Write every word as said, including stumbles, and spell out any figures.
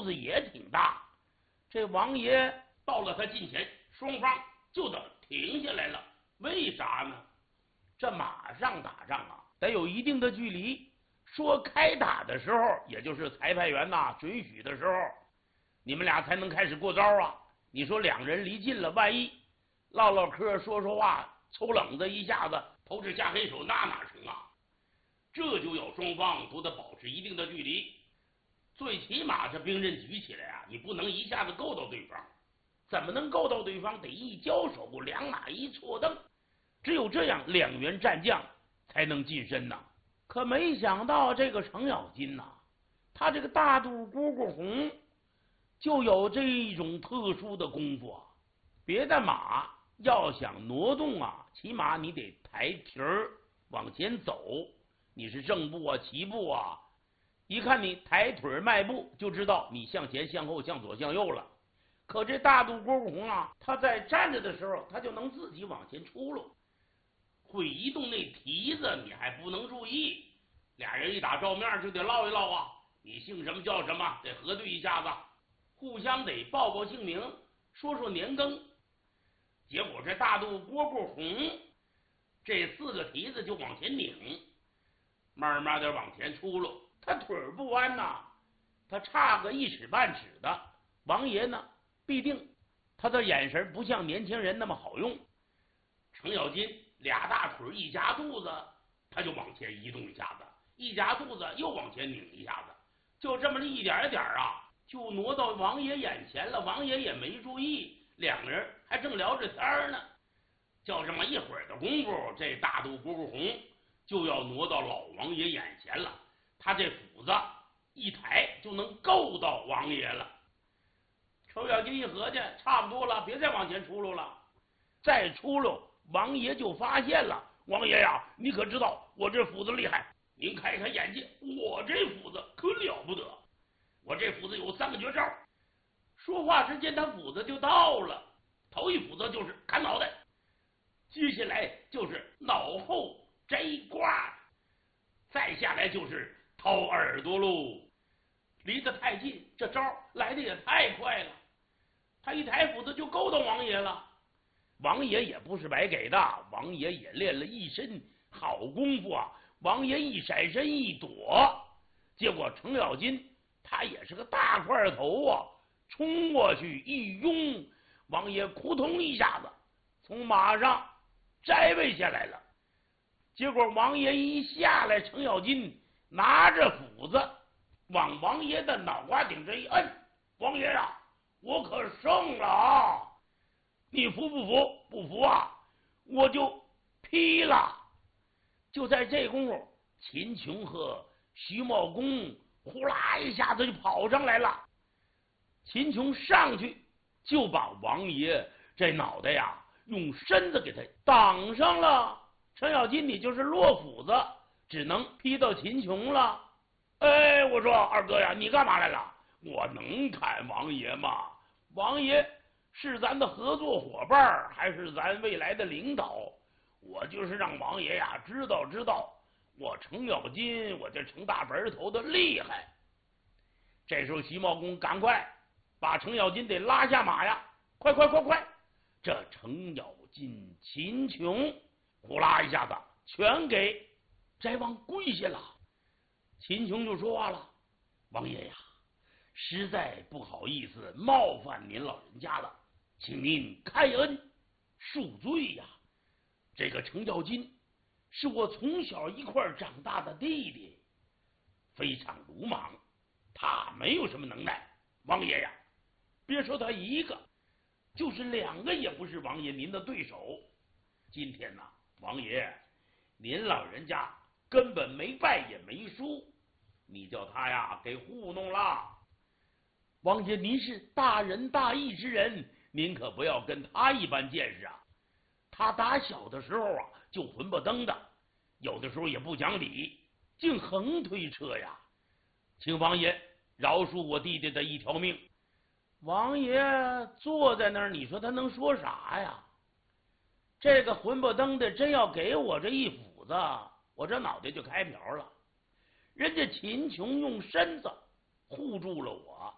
子也挺大。这王爷到了他近前，双方就等停下来了。为啥呢？这马上打仗啊，得有一定的距离。说开打的时候，也就是裁判员呐、啊、准许的时候，你们俩才能开始过招啊。你说两人离近了，万一唠唠嗑、说说话，抽冷子，一下子投掷下黑手，那哪成啊？这就要双方都得保持一定的距离，最起码这兵刃举起来啊，你不能一下子够到对方。怎么能够到对方？得一交手，两马一错蹬，只有这样，两员战将才能近身呐。可没想到这个程咬金呐，他这个大肚蝈蝈红就有这种特殊的功夫啊。别的马要想挪动啊，起码你得抬蹄儿往前走，你是正步啊、骑步啊，一看你抬腿迈步，就知道你向前、向后、向左、向右了。可这大肚蝈蝈红啊，他在站着的时候，他就能自己往前出溜，会移动那蹄子，你还不能注意。俩人一打照面就得唠一唠啊，你姓什么叫什么，得核对一下子，互相得报报姓名，说说年庚。结果这大肚蝈蝈红这四个蹄子就往前拧，慢慢的往前出溜，他腿不弯呐，他差个一尺半尺的。王爷呢必定他的眼神不像年轻人那么好用。程咬金俩大腿一夹肚子，他就往前移动一下子，一夹肚子又往前拧一下子，就这么一点一点啊，就挪到王爷眼前了。王爷也没注意，两个人还正聊着天呢。就这么一会儿的功夫，这大肚蝈蝈红就要挪到老王爷眼前了。他这斧子一抬就能够到王爷了。程咬金一合计，差不多了，别再往前出溜了。再出溜，王爷就发现了。王爷呀，你可知道我这斧子厉害？您开开眼界，我这斧子可了不得。我这斧子有三个绝招。说话之间，他斧子就到了。头一斧子就是砍脑袋，接下来就是脑后摘瓜，再下来就是掏耳朵喽。离得太近，这招来的也太快了。他一抬斧子就够到王爷了。王爷也不是白给的，王爷也练了一身好功夫啊。王爷一闪身一躲，结果程咬金他也是个大块头啊，冲过去一拥，王爷扑通一下子从马上摘位下来了。结果王爷一下来，程咬金拿着斧子往王爷的脑瓜顶这一摁，王爷啊，我可胜了啊！你服不服？不服啊，我就劈了。就在这功夫，秦琼和徐茂公呼啦一下子就跑上来了。秦琼上去就把王爷这脑袋呀用身子给他挡上了。程咬金你就是落斧子，只能劈到秦琼了。哎，我说二哥呀，你干嘛来了？我能砍王爷吗？王爷是咱的合作伙伴，还是咱未来的领导？我就是让王爷呀知道知道我程咬金，我这程大本头的厉害。这时候徐茂公赶快把程咬金得拉下马呀，快快快快！这程咬金、秦琼呼啦一下子全给摘往跪下了。秦琼就说话了：王爷呀，实在不好意思冒犯您老人家了，请您开恩恕罪呀。这个程咬金是我从小一块长大的弟弟，非常鲁莽，他没有什么能耐。王爷呀，别说他一个，就是两个也不是王爷您的对手。今天呢，王爷您老人家根本没败也没输，你叫他呀给糊弄了。王爷您是大仁大义之人，您可不要跟他一般见识啊。他打小的时候啊就混不登的，有的时候也不讲理，竟横推车呀。请王爷饶恕我弟弟的一条命。王爷坐在那儿，你说他能说啥呀？这个混不登的真要给我这一斧子，我这脑袋就开瓢了。人家秦琼用身子护住了我，